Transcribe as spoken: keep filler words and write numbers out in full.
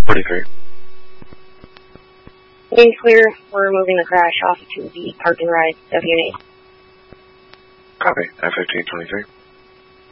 forty-three. Wings clear. We're moving the crash off to the parking ride, W eight. Copy. F fifteen twenty-three.